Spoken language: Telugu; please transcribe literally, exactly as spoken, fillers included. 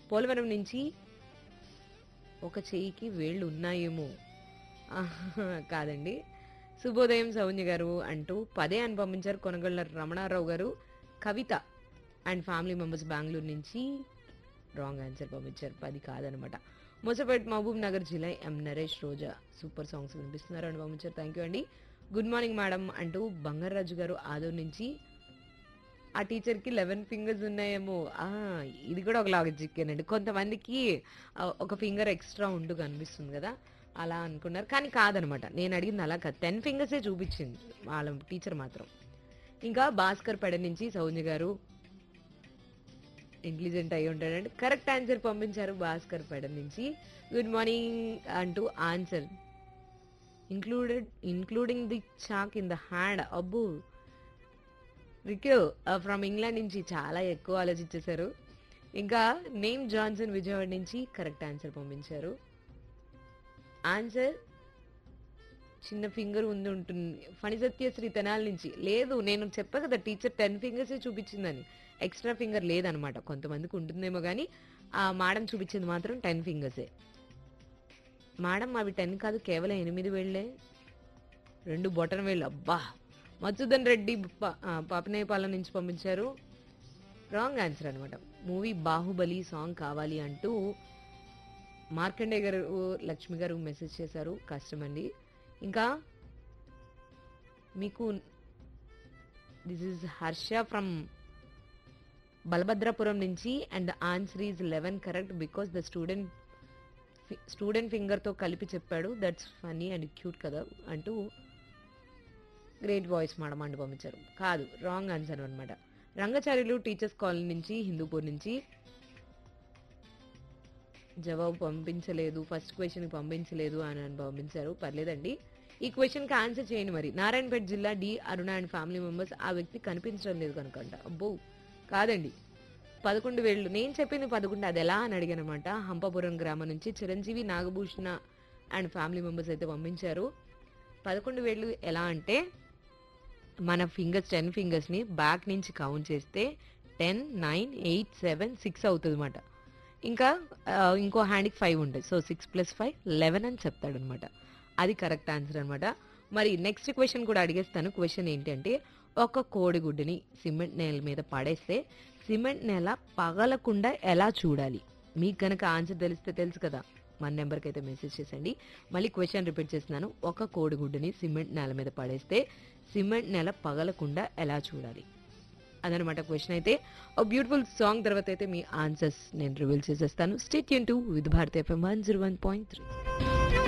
పోలవరం నుంచి ఒక చెయ్యికి వేళ్ళు ఉన్నాయేమో ఆహా, కాదండి. శుభోదయం సౌన్య గారు అంటూ పదే అని పంపించారు కొనగళ్ళ రమణారావు గారు. కవిత అండ్ ఫ్యామిలీ మెంబర్స్ బెంగళూరు నుంచి రాంగ్ ఆన్సర్ పంపించారు. పది కాదనమాట. మోసపేట్ మహబూబ్ నగర్ జిల్లా ఎం నరేష్ రోజా సూపర్ సాంగ్స్ వినిపిస్తున్నారు అని పంపించారు. థ్యాంక్ యూ అండి. గుడ్ మార్నింగ్ మేడం అంటూ బంగారాజు గారు ఆదూరు నుంచి ఆ టీచర్కి లెవెన్ ఫింగర్స్ ఉన్నాయేమో ఆ, ఇది కూడా ఒక లాజిక్ అండి. కొంతమందికి ఆ, ఒక ఫింగర్ ఎక్స్ట్రా ఉంటూ కనిపిస్తుంది కదా, అలా అనుకున్నారు. కానీ కాదనమాట, నేను అడిగింది అలా కాదు. టెన్ ఫింగర్సే చూపించింది వాళ్ళ టీచర్ మాత్రం. ఇంకా భాస్కర్ పెడ నుంచి సౌజన్య గారు ఇంటెలిజెంట్ అయి ఉంటాడంటే కరెక్ట్ ఆన్సర్ పంపించారు భాస్కర్ పెడ నుంచి. గుడ్ మార్నింగ్ అంటూ answer included including the chalk in the hand. అబ్బో, రిక్యో ఫ్రమ్ ఇంగ్లాండ్ నుంచి చాలా ఎక్కువ ఆలోచించేశారు. ఇంకా నేమ్ జాన్సన్ విజయవాడ నుంచి కరెక్ట్ ఆన్సర్ పంపించారు. ఆన్సర్ చిన్న ఫింగర్ ఉంది ఉంటుంది. ఫణి సత్యశ్రీ తెనాల నుంచి లేదు, నేను చెప్పా కదా టీచర్ టెన్ ఫింగర్సే చూపించిందని, ఎక్స్ట్రా ఫింగర్ లేదనమాట. కొంతమందికి ఉంటుందేమో కానీ ఆ మేడం చూపించింది మాత్రం టెన్ ఫింగర్సే. మేడం అవి టెన్ కాదు, కేవలం ఎనిమిది వేళ్లే, రెండు బొటన్ వేళ్ళు. అబ్బా, మధుసూదన్ రెడ్డి ప- ఆ, పాపనేపాలెం నుంచి పంపించారు. రాంగ్ ఆన్సర్ అనమాట. మూవీ బాహుబలి సాంగ్ కావాలి అంటూ మార్కండే గారు లక్ష్మి గారు మెసేజ్ చేశారు. కష్టం అండి. ఇంకా మీకు this is Harsha from Balabhadrapuram నుంచి and answer is eleven correct because the student student ఫింగర్తో కలిపి చెప్పాడు. దట్స్ ఫనీ అండ్ క్యూట్ కదా అంటూ గ్రేట్ వాయిస్ మేడం అంటూ పంపించారు. కాదు, రాంగ్ ఆన్సర్ అనమాట. రంగచార్యులు టీచర్స్ కాలనీ నుంచి హిందూపూర్ నుంచి జవాబు పంపించలేదు, ఫస్ట్ క్వశ్చన్ పంపించలేదు అని అని పంపించారు. పర్లేదండి, ఈ క్వశ్చన్కి ఆన్సర్ చేయండి మరి. నారాయణపేట జిల్లా D Aruna and family members ఆ వ్యక్తి కనిపించడం లేదు కనుకంట. అబ్బో, కాదండి, పదకొండు వేళ్ళు నేను చెప్పింది పదకొండు, అది ఎలా అని అడిగాను అనమాట. హంపాపురం గ్రామం నుంచి Chiranjeevi Nagabhushana and family members అయితే పంపించారు. పదకొండు వేళ్ళు ఎలా అంటే మన ఫింగర్స్ టెన్ ఫింగర్స్ని బ్యాక్ నుంచి కౌంట్ చేస్తే ten nine eight seven six అవుతుంది అనమాట. ఇంకా ఆ, ఇంకో హ్యాండ్కి ఫైవ్ ఉంటుంది. So six plus five eleven అని చెప్తాడు అనమాట. అది కరెక్ట్ ఆన్సర్ అనమాట. మరి నెక్స్ట్ క్వశ్చన్ కూడా అడిగేస్తాను. క్వశ్చన్ ఏంటంటే, ఒక కోడిగుడ్డుని సిమెంట్ నేల మీద పడేస్తే సిమెంట్ నేల పగలకుండా ఎలా చూడాలి? మీకు కనుక ఆన్సర్ తెలిస్తే తెలుసు కదా, మన నెంబర్కి అయితే మెసేజ్ చేసండి. మళ్ళీ క్వశ్చన్ రిపీట్ చేస్తున్నాను. ఒక కోడిగుడ్డుని సిమెంట్ నేల మీద పడేస్తే సిమెంట్ నేల పగలకుండా ఎలా చూడాలి? అదనమాట క్వశ్చన్. అయితే ఒక బ్యూటిఫుల్ సాంగ్ తర్వాత అయితే మీ ఆన్సర్స్ నేను రివీల్ చేసేస్తాను. Stay tune to with Bharati FM one zero one point three.